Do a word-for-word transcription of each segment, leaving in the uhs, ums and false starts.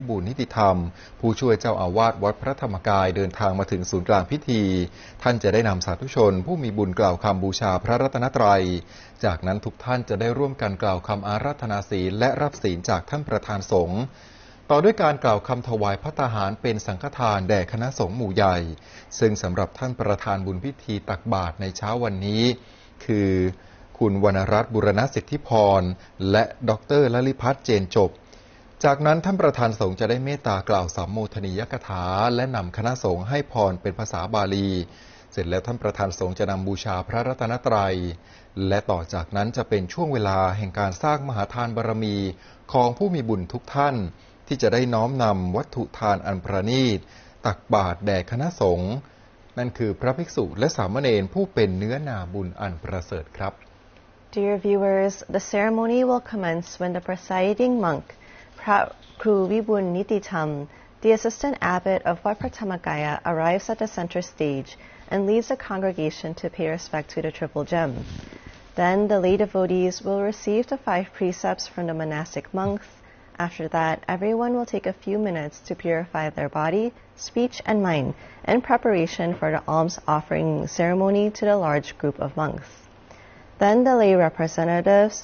บุญนิติธรรมผู้ช่วยเจ้าอาวาสวัดพระธรรมกายเดินทางมาถึงศูนย์กลางพิธีท่านจะได้นำสาธุชนผู้มีบุญกล่าวคำบูชาพระรัตนตรัยจากนั้นทุกท่านจะได้ร่วมกันกล่าวคำอาราธนาศีลและรับศีลจากท่านประธานสงฆ์ต่อด้วยการกล่าวคำถวายภัตตาหารเป็นสังฆทานแด่คณะสงฆ์หมู่ใหญ่ซึ่งสำหรับท่านประธานบุญพิธีตักบาตรในเช้าวันนี้คือคุณวรรณรัตน์บุรณสิทธิพรและดร.ลลิภัทรเจนจบจากนั้นท่านประธานสงฆ์จะได้เมตตากล่าวสัมโมทนียกถาและนำคณะสงฆ์ให้พรเป็นภาษาบาลีเสร็จแล้วท่านประธานสงฆ์จะนำบูชาพระรัตนตรัยและต่อจากนั้นจะเป็นช่วงเวลาแห่งการสร้างมหาทานบารมีของผู้มีบุญทุกท่านที่จะได้น้อมนำวัตถุทานอันประณีตตักบาตรแด่คณะสงฆ์นั่นคือพระภิกษุและสามเณรผู้เป็นเนื้อนาบุญอันประเสริฐครับ Dear viewers, the ceremony will commence when the presiding monk, Kru Vibun Nititam, the assistant abbot of Wat Pratamagaya, arrives at the center stage and leads the congregation to pay respect to the Triple Gem. Then the lay devotees will receive the five precepts from the monastic monks. After that, everyone will take a few minutes to purify their body, speech, and mind in preparation for the alms offering ceremony to the large group of monks. Then the lay representatives,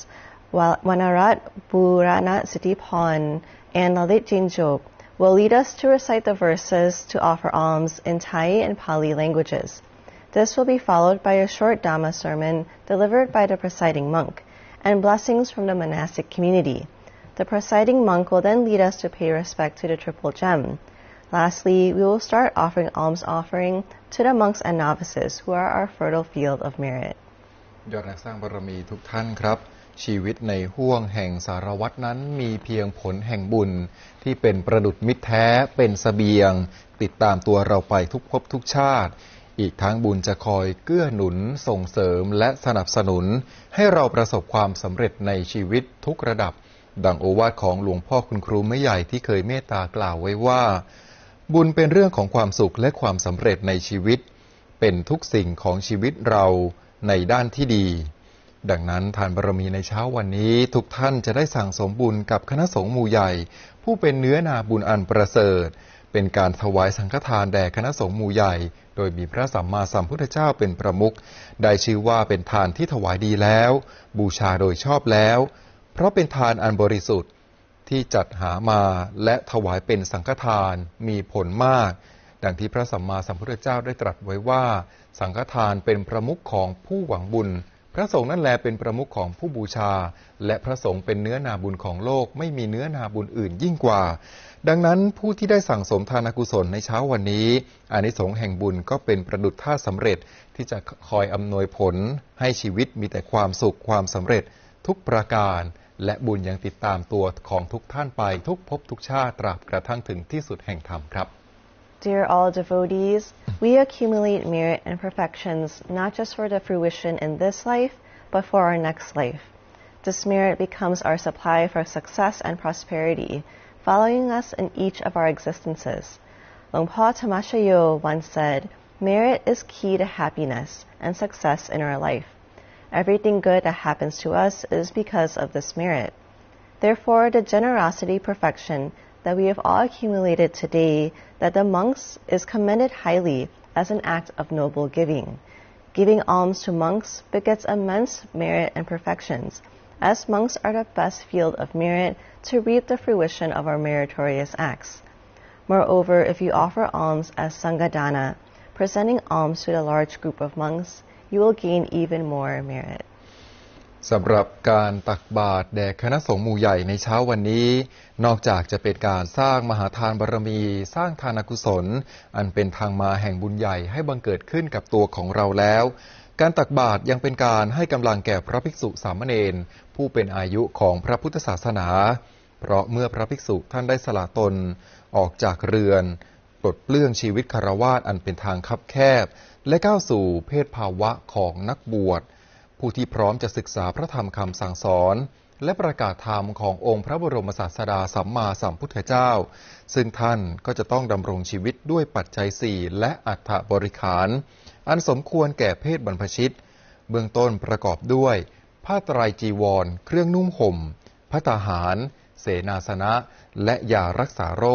Wanarat Burana Siddhipon and Lalit Jinjok, will lead us to recite the verses to offer alms in Thai and Pali languages. This will be followed by a short Dhamma sermon delivered by the presiding monk and blessings from the monastic community. The presiding monk will then lead us to pay respect to the Triple Gem. Lastly, we will start offering alms offering to the monks and novices who are our fertile field of merit. ยอดนักสร้างบารมีทุกท่านครับชีวิตในห้วงแห่งสารวัตรนั้นมีเพียงผลแห่งบุญที่เป็นประดุจมิตรแท้เป็นเสบียงติดตามตัวเราไปทุกภพทุกชาติอีกทั้งบุญจะคอยเกื้อหนุนส่งเสริมและสนับสนุนให้เราประสบความสำเร็จในชีวิตทุกระดับดังโอวาทของหลวงพ่อคุณครูไม่ใหญ่ที่เคยเมตตากล่าวไว้ว่าบุญเป็นเรื่องของความสุขและความสำเร็จในชีวิตเป็นทุกสิ่งของชีวิตเราในด้านที่ดีดังนั้นทานบารมีในเช้าวันนี้ทุกท่านจะได้สั่งสมบุญกับคณะสงฆ์หมู่ใหญ่ผู้เป็นเนื้อนาบุญอันประเสริฐเป็นการถวายสังฆทานแด่คณะสงฆ์หมู่ใหญ่โดยมีพระสัมมาสัมพุทธเจ้าเป็นประมุขได้ชื่อว่าเป็นทานที่ถวายดีแล้วบูชาโดยชอบแล้วเพราะเป็นทานอันบริสุทธิ์ที่จัดหามาและถวายเป็นสังฆทานมีผลมากดังที่พระสัมมาสัมพุทธเจ้าได้ตรัสไว้ว่าสังฆทานเป็นประมุขของผู้หวังบุญพระสงฆ์นั่นแลเป็นประมุขของผู้บูชาและพระสงฆ์เป็นเนื้อนาบุญของโลกไม่มีเนื้อนาบุญอื่นยิ่งกว่าดังนั้นผู้ที่ได้สั่งสมทานกุศลในเช้าวันนี้อานิสงส์แห่งบุญก็เป็นประดุจท่าสำเร็จที่จะคอยอำนวยผลให้ชีวิตมีแต่ความสุขความสำเร็จทุกประการและบุญยังติดตามตัวของทุกท่านไปทุกภพทุกชาติตราบกระทั่งถึงที่สุดแห่งธรรมครับ Dear all devotees, we accumulate merit and perfections not just for the fruition in this life, but for our next life. This merit becomes our supply for success and prosperity, following us in each of our existences. Luang Por Tamashayo once said, merit is key to happiness and success in our life. Everything good that happens to us is because of this merit. Therefore, the generosity perfection that we have all accumulated today that the monks is commended highly as an act of noble giving. Giving alms to monks begets immense merit and perfections, as monks are the best field of merit to reap the fruition of our meritorious acts. Moreover, if you offer alms as Sanghadana, presenting alms to the large group of monks, you will gain even more merit. สำหรับการตักบาตรแด่คณะสงฆ์หมู่ใหญ่ในเช้าวันนี้นอกจากจะเป็นการสร้างมหาทานบารมีสร้างทานกุศลอันเป็นทางมาแห่งบุญใหญ่ให้บังเกิดขึ้นกับตัวของเราแล้วการตักบาตรยังเป็นการให้กำลังแก่พระภิกษุสามเณรผู้เป็นอายุของพระพุทธศาสนาเพราะเมื่อพระภิกษุท่านได้สละตนออกจากเรือนปลดเปลื้องชีวิตคฤหัสถ์อันเป็นทางคับแคบและก้าวสู่เพศภาวะของนักบวชผู้ที่พร้อมจะศึกษาพระธรรมคำสั่งสอนและประกาศธรรมขององค์พระบรมศาสดาสัมมาสัมพุทธเจ้าซึ่งท่านก็จะต้องดำรงชีวิตด้วยปัจจัยสี่และอัฐบริขารอันสมควรแก่เพศบรรพชิตเบื้องต้นประกอบด้วยผ้าไตรจีวรเครื่องนุ่งห่มภัตตาหารเสนาสนะและยารักษาโรค